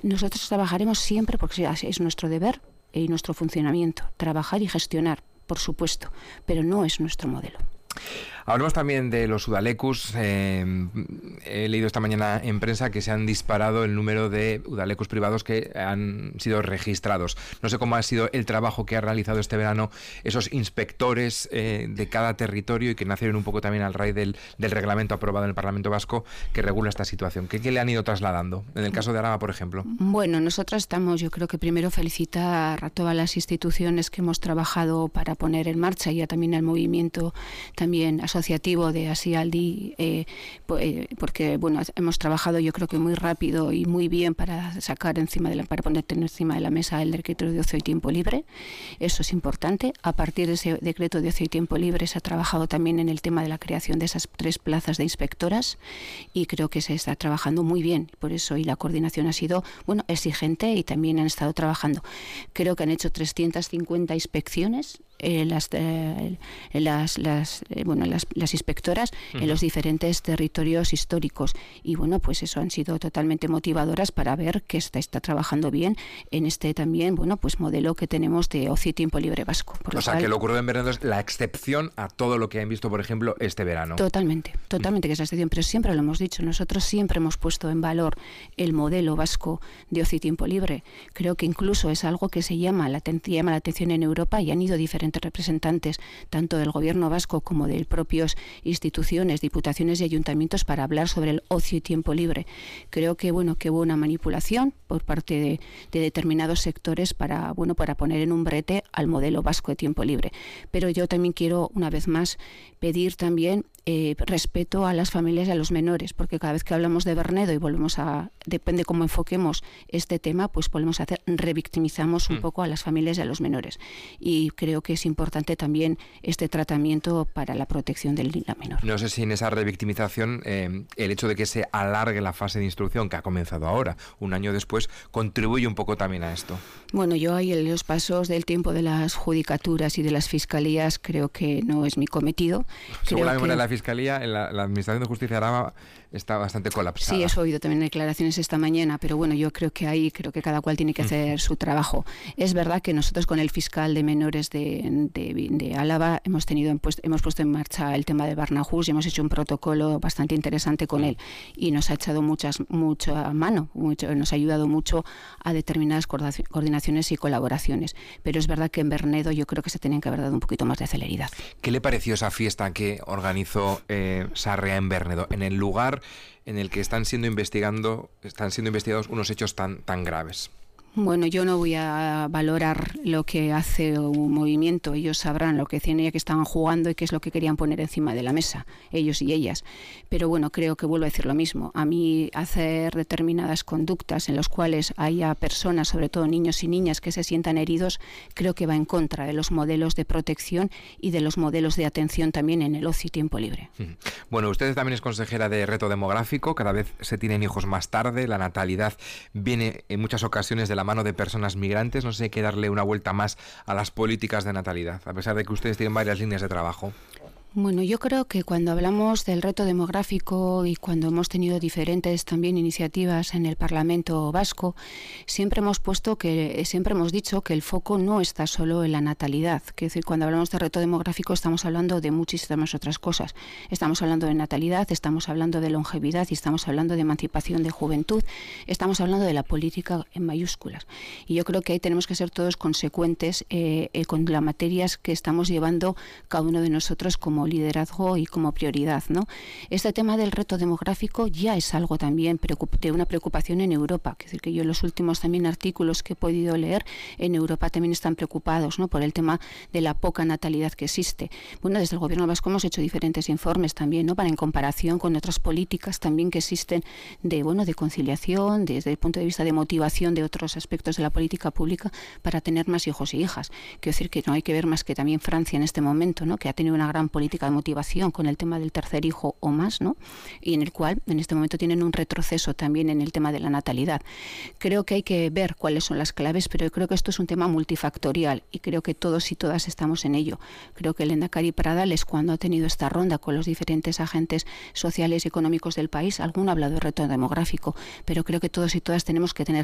Nosotros trabajaremos siempre, porque es nuestro deber y nuestro funcionamiento, trabajar y gestionar, por supuesto, pero no es nuestro modelo. Hablemos también de los udalecus. He leído esta mañana en prensa que se han disparado el número de udalecus privados que han sido registrados. No sé cómo ha sido el trabajo que ha realizado este verano esos inspectores de cada territorio y que nacieron un poco también al raíz del reglamento aprobado en el Parlamento Vasco que regula esta situación. ¿Qué le han ido trasladando? En el caso de Araba, por ejemplo. Bueno, nosotros estamos, yo creo que primero felicitar a todas las instituciones que hemos trabajado para poner en marcha y también al movimiento también asociativo de Asialdi, porque bueno, hemos trabajado yo creo que muy rápido y muy bien para sacar para poner encima de la mesa el decreto de ocio y tiempo libre. Eso es importante. A partir de ese decreto de ocio y tiempo libre se ha trabajado también en el tema de la creación de esas 3 plazas de inspectoras y creo que se está trabajando muy bien. Por eso y la coordinación ha sido exigente y también han estado trabajando. Creo que han hecho 350 inspecciones las inspectoras en los diferentes territorios históricos y bueno, pues eso han sido totalmente motivadoras para ver que está trabajando bien en este también, bueno, pues modelo que tenemos de ocio y tiempo libre vasco. O sea, que lo ocurrido en verano es la excepción a todo lo que han visto, por ejemplo, este verano. Totalmente, que es la excepción, pero siempre lo hemos dicho, nosotros siempre hemos puesto en valor el modelo vasco de ocio y tiempo libre. Creo que incluso es algo que llama la atención en Europa y han ido diferentes representantes tanto del gobierno vasco como de propias instituciones, diputaciones y ayuntamientos para hablar sobre el ocio y tiempo libre. Creo que hubo una manipulación por parte de determinados sectores para poner en un brete al modelo vasco de tiempo libre. Pero yo también quiero una vez más pedir también respeto a las familias y a los menores, porque cada vez que hablamos de Bernedo y depende cómo enfoquemos este tema, pues revictimizamos un poco a las familias y a los menores. Y creo que es importante también este tratamiento para la protección del niño menor. No sé si en esa revictimización el hecho de que se alargue la fase de instrucción, que ha comenzado ahora, un año después, contribuye un poco también a esto. Bueno, yo ahí en los pasos del tiempo de las judicaturas y de las fiscalías creo que no es mi cometido. Según la memoria de la Fiscalía, la Administración de Justicia de Araba está bastante colapsada. Sí, eso he oído también declaraciones esta mañana, pero bueno, yo creo que cada cual tiene que hacer su trabajo. Es verdad que nosotros con el fiscal de menores de Álava hemos puesto en marcha el tema de Barnahus y hemos hecho un protocolo bastante interesante con él y nos ha echado mucha mano, nos ha ayudado mucho a determinadas coordinaciones y colaboraciones. Pero es verdad que en Bernedo yo creo que se tenían que haber dado un poquito más de celeridad. ¿Qué le pareció esa fiesta que organizó Sarria en Bernedo, en el lugar en el que están siendo investigados unos hechos tan graves? Bueno, yo no voy a valorar lo que hace un movimiento. Ellos sabrán lo que tienen, ya que estaban jugando y qué es lo que querían poner encima de la mesa, ellos y ellas. Pero bueno, creo que vuelvo a decir lo mismo. A mí hacer determinadas conductas en las cuales haya personas, sobre todo niños y niñas, que se sientan heridos, creo que va en contra de los modelos de protección y de los modelos de atención también en el ocio y tiempo libre. Bueno, usted también es consejera de reto demográfico. Cada vez se tienen hijos más tarde. La natalidad viene en muchas ocasiones de la mano de personas migrantes. No sé si hay que darle una vuelta más a las políticas de natalidad, a pesar de que ustedes tienen varias líneas de trabajo. Bueno, yo creo que cuando hablamos del reto demográfico y cuando hemos tenido diferentes también iniciativas en el Parlamento Vasco, siempre hemos dicho que el foco no está solo en la natalidad. Es decir, cuando hablamos de reto demográfico estamos hablando de muchísimas otras cosas. Estamos hablando de natalidad, estamos hablando de longevidad y estamos hablando de emancipación de juventud. Estamos hablando de la política en mayúsculas. Y yo creo que ahí tenemos que ser todos consecuentes con las materias que estamos llevando cada uno de nosotros como liderazgo y como prioridad, ¿no? Este tema del reto demográfico ya es algo también de una preocupación en Europa. Es decir, que yo en los últimos también artículos que he podido leer en Europa también están preocupados, ¿no?, por el tema de la poca natalidad que existe. Bueno, desde el Gobierno vasco hemos hecho diferentes informes también, ¿no?, para en comparación con otras políticas también que existen de conciliación, desde el punto de vista de motivación de otros aspectos de la política pública para tener más hijos y hijas. Quiero decir que no hay que ver más que también Francia en este momento, ¿no?, que ha tenido una gran política de motivación con el tema del tercer hijo o más, ¿no?, y en el cual en este momento tienen un retroceso también en el tema de la natalidad. Creo que hay que ver cuáles son las claves, pero yo creo que esto es un tema multifactorial y creo que todos y todas estamos en ello. Creo que el Lehendakari Pradales, cuando ha tenido esta ronda con los diferentes agentes sociales y económicos del país, alguno ha hablado de reto demográfico, pero creo que todos y todas tenemos que tener